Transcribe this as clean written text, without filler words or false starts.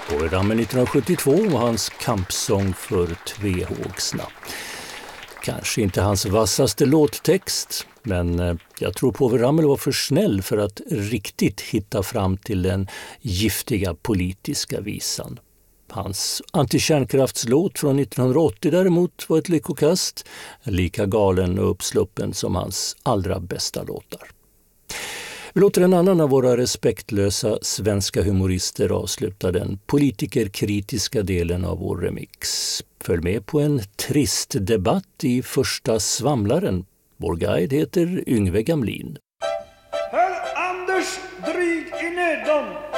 Povel Ramel 1972 och hans kampsång för Tvehågsna. Kanske inte hans vassaste låttext, men jag tror Povel Ramel var för snäll för att riktigt hitta fram till den giftiga politiska visan. Hans antikärnkraftslåt från 1980 däremot var ett lyckokast, lika galen och uppsluppen som hans allra bästa låtar. Vi låter en annan av våra respektlösa svenska humorister avsluta den politikerkritiska delen av vår remix. Följ med på en trist debatt i första svamlaren. Vår guide heter Yngve Gamlin. Herr Anders dryg i nödom.